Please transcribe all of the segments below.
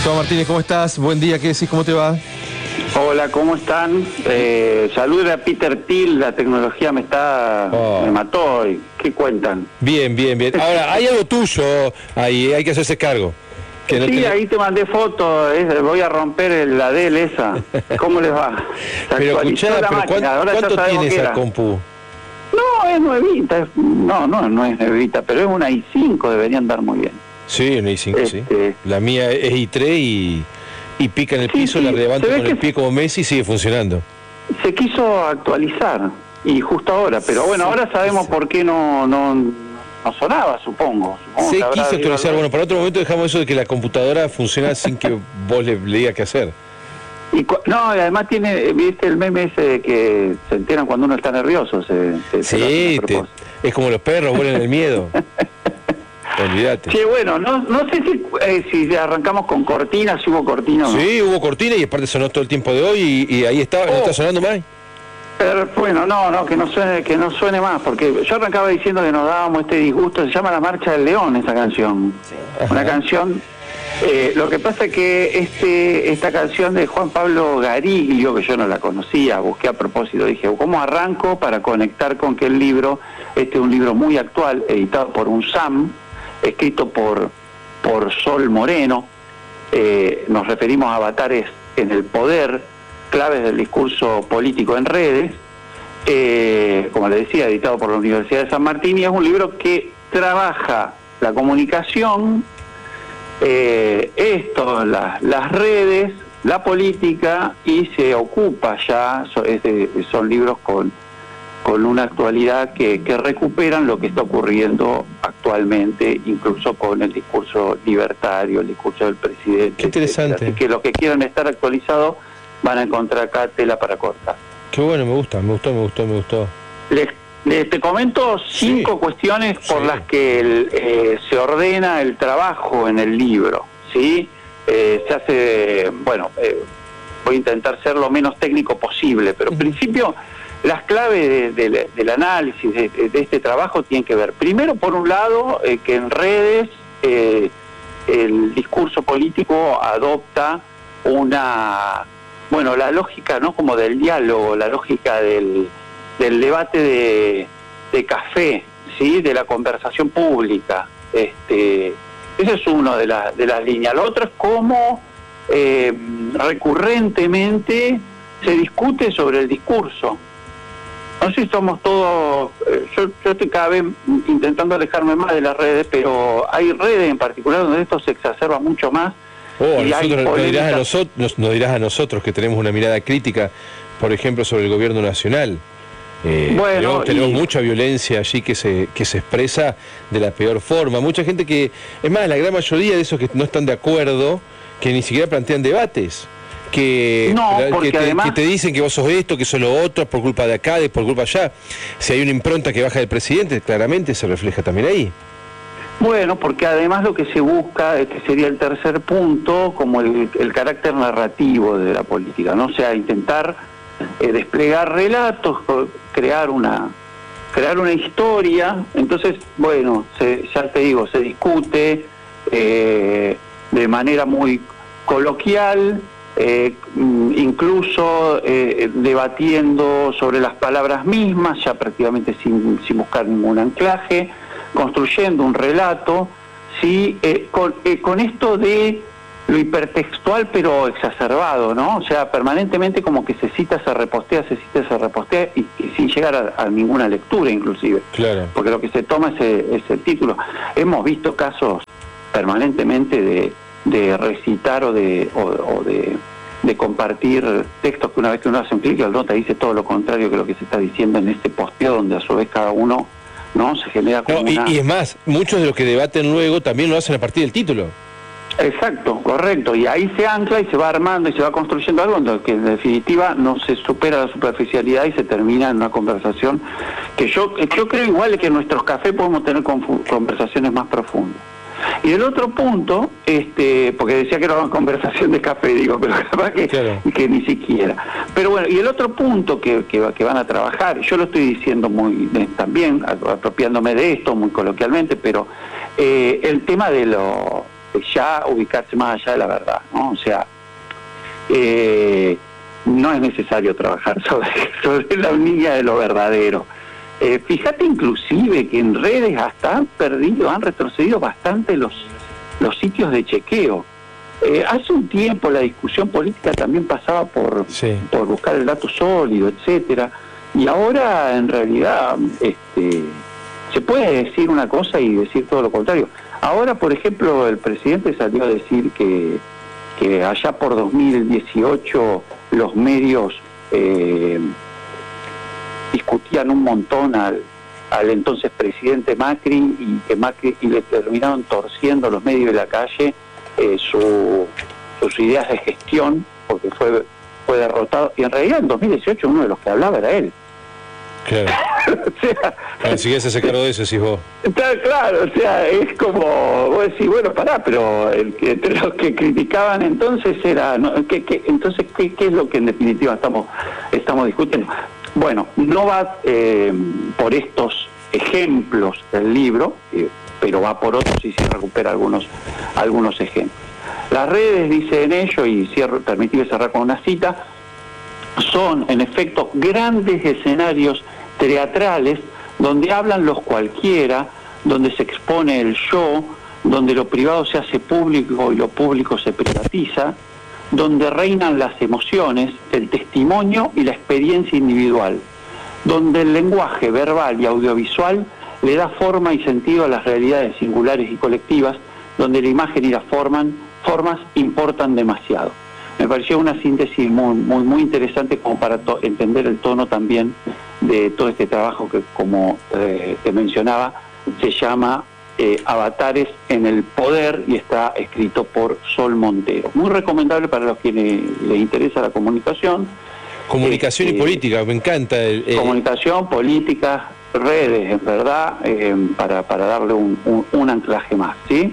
Gustavo Martínez, ¿cómo estás? Buen día, ¿qué decís? ¿Cómo te va? Hola, ¿cómo están? Saludos a Peter Thiel, la tecnología me mató hoy. ¿Qué cuentan? Bien, bien, bien. Ahora, hay algo tuyo ahí, hay que hacerse cargo. Que no ahí te mandé fotos, voy a romper la Dell esa. ¿Cómo les va? Pero escuchá, ¿cuánto tiene esa compu? No, es nuevita, no es nuevita, pero es una i5, deberían dar muy bien. Sí, una i5, sí. La mía es i3 y pica en el piso, la levanto con el pie como Messi y sigue funcionando. Se quiso actualizar, y justo ahora, pero bueno, ahora sabemos por qué no sonaba, supongo. Se quiso actualizar, bueno, para otro momento dejamos eso de que la computadora funciona sin que vos le digas qué hacer. No, y además tiene, viste el meme ese de que se enteran cuando uno está nervioso. Sí, es como los perros, huelen el miedo. Olvídate. Sí, bueno, no sé si arrancamos con cortina, si hubo cortina o no. Sí, hubo cortina y aparte sonó todo el tiempo de hoy y ahí está, ¿no está sonando más? Pero bueno, que no suene más, porque yo arrancaba diciendo que nos dábamos este disgusto. Se llama La Marcha del León esa canción. Sí. Una canción. Lo que pasa es que esta canción de Juan Pablo Gariglio, que yo no la conocía, busqué a propósito, dije, ¿cómo arranco para conectar con que el libro, este es un libro muy actual, editado por UNSAM, escrito por Sol Moreno, nos referimos a avatares en el poder, claves del discurso político en redes, como le decía, editado por la Universidad de San Martín, y es un libro que trabaja la comunicación, las redes, la política, y se ocupa ya, son libros con una actualidad que recuperan lo que está ocurriendo actualmente, incluso con el discurso libertario, el discurso del presidente. Qué interesante. Así que los que quieran estar actualizados van a encontrar acá tela para cortar. Qué bueno, me gustó. Te comento 5 cuestiones por las que se ordena el trabajo en el libro, ¿sí? Se hace, voy a intentar ser lo menos técnico posible, pero en principio las claves del análisis de este trabajo tienen que ver, primero, por un lado, que en redes el discurso político adopta la lógica, ¿no?, como del diálogo, la lógica del debate de café, ¿sí?, de la conversación pública. Ese es uno de las líneas. Lo otro es cómo recurrentemente se discute sobre el discurso. No sé si somos todos, yo estoy cada vez intentando alejarme más de las redes, pero hay redes en particular donde esto se exacerba mucho más. Nos dirás a nosotros que tenemos una mirada crítica, por ejemplo, sobre el gobierno nacional. Tenemos mucha violencia allí que se expresa de la peor forma. Mucha gente que, es más, la gran mayoría de esos que no están de acuerdo, que ni siquiera plantean debates. Que te dicen que vos sos esto, que sos lo otro, por culpa de acá, por culpa allá. Si hay una impronta que baja del presidente, claramente se refleja también ahí. Bueno, porque además lo que se busca, que sería el tercer punto, como el carácter narrativo de la política, ¿no? O sea, intentar desplegar relatos, crear una historia. Entonces, ya te digo, se discute de manera muy coloquial, incluso debatiendo sobre las palabras mismas, ya prácticamente sin buscar ningún anclaje, construyendo un relato, ¿sí? Con esto de lo hipertextual pero exacerbado, ¿no? O sea, permanentemente como que se cita, se repostea y sin llegar a ninguna lectura inclusive. Claro. Porque lo que se toma es el título. Hemos visto casos permanentemente de recitar o de compartir textos que una vez que uno hace un clic, el nota dice todo lo contrario que lo que se está diciendo en ese posteo, donde a su vez cada uno, ¿no?, se genera como y es más, muchos de los que debaten luego también lo hacen a partir del título. Exacto, correcto, y ahí se ancla y se va armando y se va construyendo algo que en definitiva no se supera la superficialidad y se termina en una conversación que yo creo igual que en nuestros cafés podemos tener conversaciones más profundas. Y el otro punto, porque decía que era una conversación de café, digo, pero capaz que ni siquiera. Pero bueno, y el otro punto que van a trabajar, yo lo estoy diciendo muy también, apropiándome de esto muy coloquialmente, pero el tema de ya ubicarse más allá de la verdad, ¿no? O sea, no es necesario trabajar sobre la línea de lo verdadero. Fíjate inclusive que en redes hasta han retrocedido bastante los sitios de chequeo. Hace un tiempo la discusión política también pasaba por buscar el dato sólido, etcétera, y ahora en realidad se puede decir una cosa y decir todo lo contrario. Ahora, por ejemplo, el presidente salió a decir que allá por 2018 los medios discutían un montón al entonces presidente Macri y le terminaron torciendo los medios de la calle sus ideas de gestión, porque fue derrotado, y en realidad en 2018 uno de los que hablaba era él. Claro. O sea, si quieres hacer cargo de eso, decís vos. Claro, o sea, es como, vos decís, bueno, pero entre los que criticaban entonces era, ¿no? Entonces, ¿qué es lo que en definitiva estamos discutiendo? Bueno, no va por estos ejemplos del libro, pero va por otros y se recupera algunos ejemplos. Las redes, dicen ellos, y permitime cerrar con una cita, son en efecto grandes escenarios teatrales donde hablan los cualquiera, donde se expone el yo, donde lo privado se hace público y lo público se privatiza, donde reinan las emociones, el testimonio y la experiencia individual, donde el lenguaje verbal y audiovisual le da forma y sentido a las realidades singulares y colectivas, donde la imagen y las formas importan demasiado. Me pareció una síntesis muy interesante como para entender el tono también de todo este trabajo que, como te mencionaba, se llama Avatares en el Poder y está escrito por Sol Montero. Muy recomendable para los que les interesa la comunicación. Comunicación y política, me encanta. Comunicación, política, redes, en verdad, para darle un anclaje más, ¿sí?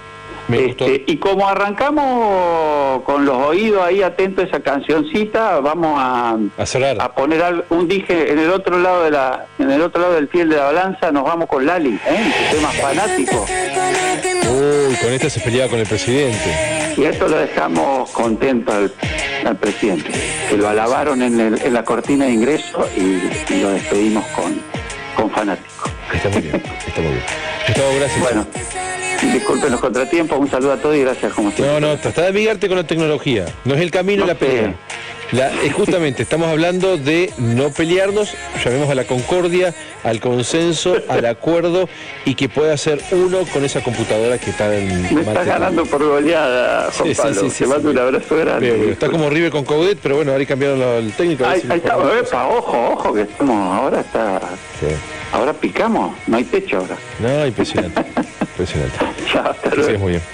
Y como arrancamos con los oídos ahí atentos a esa cancioncita, vamos a poner un dije en el otro lado del fiel de la balanza. Nos vamos con Lali, su tema Fanático. Uy, con esta se peleaba con el presidente. Y esto lo dejamos contento al presidente, que lo alabaron en la cortina de ingreso y lo despedimos con Fanático. Está muy bien. Gustavo, gracias. Bueno, disculpen los contratiempos, un saludo a todos y gracias como siempre. No, trata de amigarte con la tecnología, no es el camino la pelea. Justamente estamos hablando de no pelearnos, llamemos a la concordia, al consenso, al acuerdo, y que pueda ser uno con esa computadora que está en... Me estás ganando por goleada, Juan Pablo. Te mando un abrazo grande. Está como River con Coudet, pero bueno, ahora cambiaron el técnico. Ahí está, ojo, que estamos, ahora está... Sí. Ahora picamos, no hay techo ahora. No, impresionante. Chao, hasta luego. Sí, muy bien.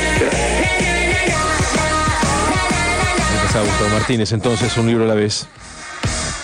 Gustavo Martínez, entonces, un libro a la vez.